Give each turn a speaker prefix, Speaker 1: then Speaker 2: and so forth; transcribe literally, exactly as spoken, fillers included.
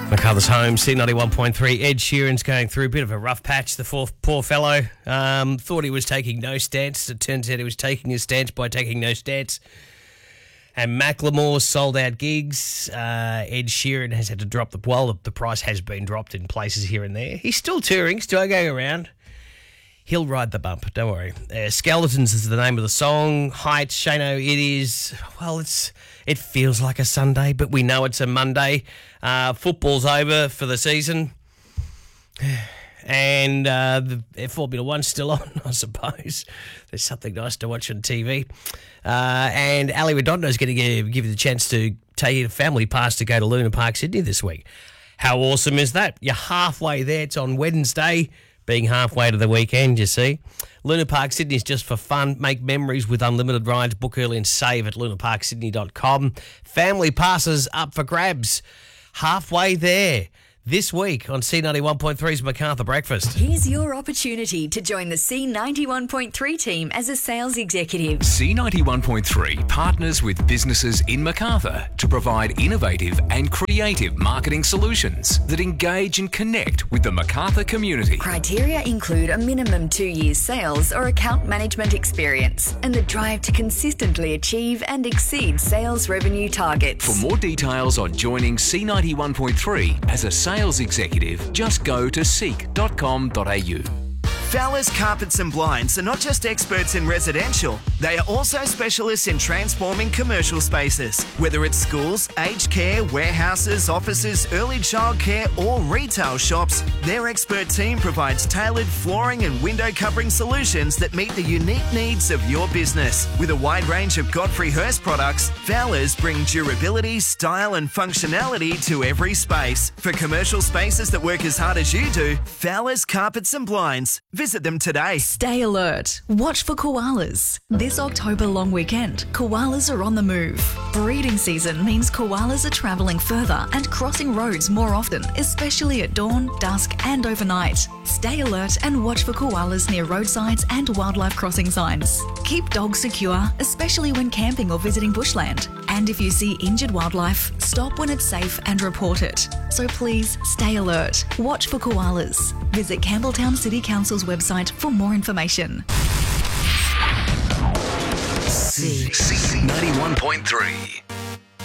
Speaker 1: MacArthur's home, C ninety-one point three. Ed Sheeran's going through a bit of a rough patch, the poor, poor fellow. Um, thought he was taking no stance. It turns out he was taking his stance by taking no stance. And Macklemore sold out gigs. Uh, Ed Sheeran has had to drop the... Well, the, the price has been dropped in places here and there. He's still touring, still going around. He'll ride the bump, don't worry. Uh, Skeletons is the name of the song. Heights, Shano, it is... Well, it's... It feels like a Sunday, but we know it's a Monday. Uh, football's over for the season. And uh, the Formula One's still on, I suppose. There's something nice to watch on T V. Uh, and Ali Redondo's going to give, give you the chance to take a family pass to go to Luna Park, Sydney this week. How awesome is that? You're halfway there. It's on Wednesday, being halfway to the weekend, you see. Luna Park Sydney is just for fun. Make memories with unlimited rides. Book early and save at luna park sydney dot com. Family passes up for grabs. Halfway there. This week on C ninety-one point three's MacArthur Breakfast.
Speaker 2: Here's your opportunity to join the C ninety-one point three team as a sales executive.
Speaker 3: C ninety-one point three partners with businesses in MacArthur to provide innovative and creative marketing solutions that engage and connect with the MacArthur community.
Speaker 2: Criteria include a minimum two years sales or account management experience and the drive to consistently achieve and exceed sales revenue targets.
Speaker 3: For more details on joining C ninety-one point three as a sales Sales executive, just go to seek dot com dot a u.
Speaker 4: Fowler's Carpets and Blinds are not just experts in residential, they are also specialists in transforming commercial spaces. Whether it's schools, aged care, warehouses, offices, early childcare or retail shops, their expert team provides tailored flooring and window covering solutions that meet the unique needs of your business. With a wide range of Godfrey Hirst products, Fowler's bring durability, style and functionality to every space. For commercial spaces that work as hard as you do, Fowler's Carpets and Blinds. Visit them today.
Speaker 5: Stay alert. Watch for koalas. This October long weekend, koalas are on the move. Breeding season means koalas are travelling further and crossing roads more often, especially at dawn, dusk and overnight. Stay alert and watch for koalas near roadsides and wildlife crossing signs. Keep dogs secure, especially when camping or visiting bushland. And if you see injured wildlife, stop when it's safe and report it. So please stay alert. Watch for koalas. Visit Campbelltown City Council's website for more information.
Speaker 3: C ninety-one point three.